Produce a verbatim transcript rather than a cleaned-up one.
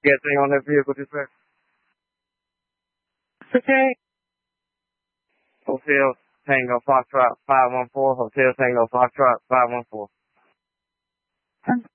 Get thing on that vehicle dispatch. Okay. Hotel Tango Foxtrot five one four. Hotel Tango Foxtrot five one four.